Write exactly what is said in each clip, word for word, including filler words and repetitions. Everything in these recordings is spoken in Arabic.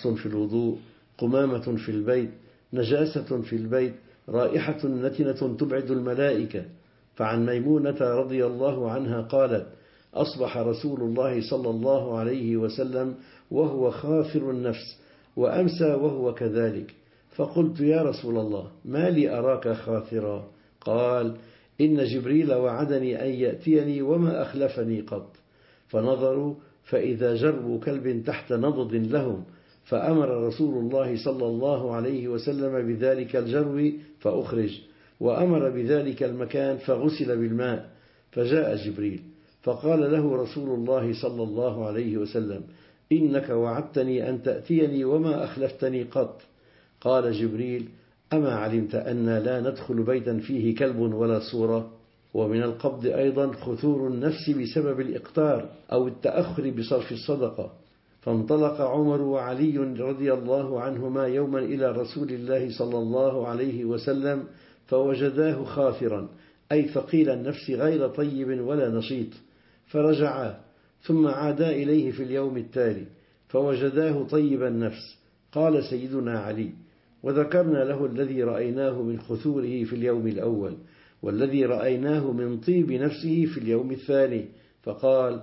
نقص في الوضوء، قمامة في البيت، نجاسة في البيت، رائحة نتنة تبعد الملائكة. فعن ميمونة رضي الله عنها قالت: أصبح رسول الله صلى الله عليه وسلم وهو خافر النفس، وأمسى وهو كذلك، فقلت: يا رسول الله، ما لي أراك خاثرا؟ قال: إن جبريل وعدني أن يأتيني وما أخلفني قط. فنظروا فإذا جرب كلب تحت نضد لهم، فأمر رسول الله صلى الله عليه وسلم بذلك الجرو فأخرج، وأمر بذلك المكان فغسل بالماء. فجاء جبريل فقال له رسول الله صلى الله عليه وسلم: إنك وعدتني أن تأتيني وما أخلفتني قط. قال جبريل: أما علمت أن لا ندخل بيتا فيه كلب ولا صورة؟ ومن القبض أيضا خثور النفس بسبب الإقتار أو التأخر بصرف الصدقة. فانطلق عمر وعلي رضي الله عنهما يوما إلى رسول الله صلى الله عليه وسلم فوجداه خافرا، أي ثقيل النفس غير طيب ولا نشيط، فرجعا، ثم عادا إليه في اليوم التالي فوجداه طيب النفس. قال سيدنا علي: وذكرنا له الذي رأيناه من خثوره في اليوم الأول، والذي رأيناه من طيب نفسه في اليوم الثاني، فقال: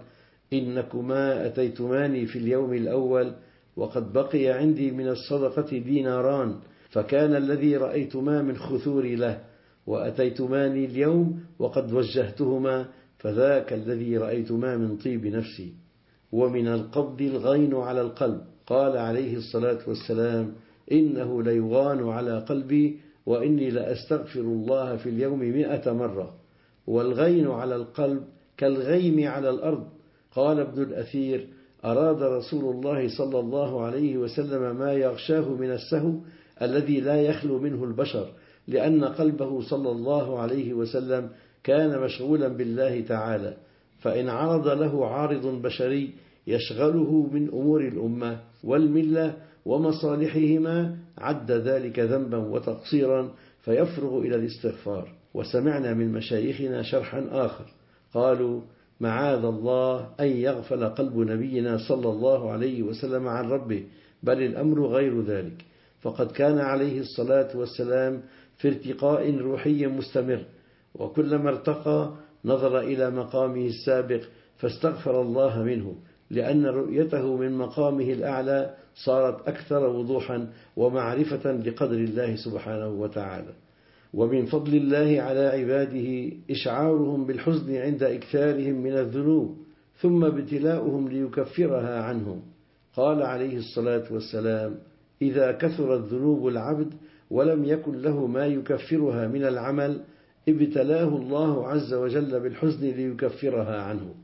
إنكما أتيتماني في اليوم الأول وقد بقي عندي من الصدقة ديناران، فكان الذي رأيتما من خثوري له، وأتيتماني اليوم وقد وجهتهما، فذاك الذي رأيتما من طيب نفسي. ومن القبض الغين على القلب، قال عليه الصلاة والسلام: إنه ليغان على قلبي وإني لأستغفر الله في اليوم مئة مرة. والغين على القلب كالغيم على الأرض. قال ابن الأثير: أراد رسول الله صلى الله عليه وسلم ما يغشاه من السهو الذي لا يخلو منه البشر، لأن قلبه صلى الله عليه وسلم كان مشغولا بالله تعالى، فإن عرض له عارض بشري يشغله من أمور الأمة والملة ومصالحهما عد ذلك ذنبا وتقصيرا فيفرغ إلى الاستغفار. وسمعنا من مشايخنا شرحا آخر قالوا: معاذ الله أن يغفل قلب نبينا صلى الله عليه وسلم عن ربه، بل الأمر غير ذلك، فقد كان عليه الصلاة والسلام في ارتقاء روحي مستمر، وكلما ارتقى نظر إلى مقامه السابق فاستغفر الله منه، لأن رؤيته من مقامه الأعلى صارت أكثر وضوحا ومعرفة لقدر الله سبحانه وتعالى. ومن فضل الله على عباده إشعارهم بالحزن عند إكثارهم من الذنوب، ثم ابتلاؤهم ليكفرها عنهم. قال عليه الصلاة والسلام: إذا كثرت ذنوب العبد ولم يكن له ما يكفرها من العمل ابتلاه الله عز وجل بالحزن ليكفرها عنه.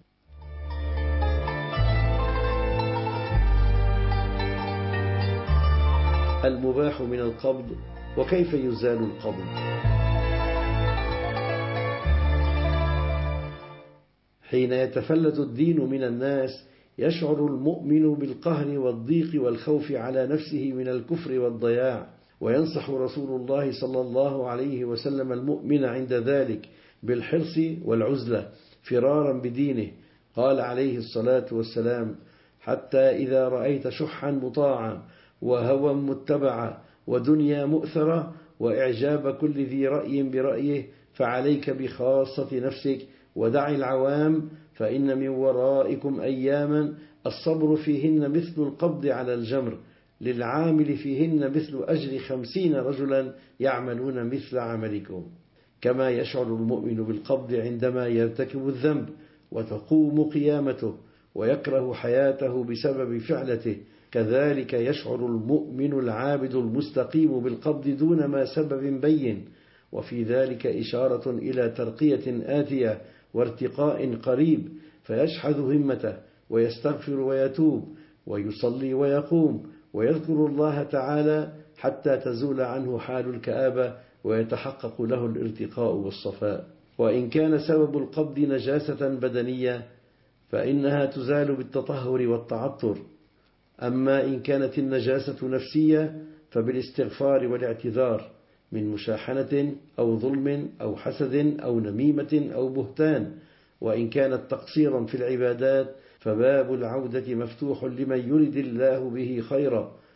المباح من القبض، وكيف يزال القبض؟ حين يتفلت الدين من الناس يشعر المؤمن بالقهر والضيق والخوف على نفسه من الكفر والضياع، وينصح رسول الله صلى الله عليه وسلم المؤمن عند ذلك بالحرص والعزلة فرارا بدينه. قال عليه الصلاة والسلام: حتى إذا رأيت شحا مطاعا وهوى متبعا ودنيا مؤثرة وإعجاب كل ذي رأي برأيه فعليك بخاصة نفسك ودع العوام، فإن من ورائكم أياما الصبر فيهن مثل القبض على الجمر، للعامل فيهن مثل أجر خمسين رجلا يعملون مثل عملكم. كما يشعر المؤمن بالقبض عندما يرتكب الذنب وتقوم قيامته ويكره حياته بسبب فعلته، كذلك يشعر المؤمن العابد المستقيم بالقبض دون ما سبب بين. وفي ذلك إشارة إلى ترقية آتية وارتقاء قريب، فيشحذ همته ويستغفر ويتوب ويصلي ويقوم ويذكر الله تعالى حتى تزول عنه حال الكآبة ويتحقق له الارتقاء والصفاء. وإن كان سبب القبض نجاسة بدنية فإنها تزال بالتطهر والتعطر، أما إن كانت النجاسة نفسية فبالاستغفار والاعتذار من مشاحنة أو ظلم أو حسد أو نميمة أو بهتان. وإن كانت تقصيرا في العبادات فباب العودة مفتوح لمن يرد الله به خيرا،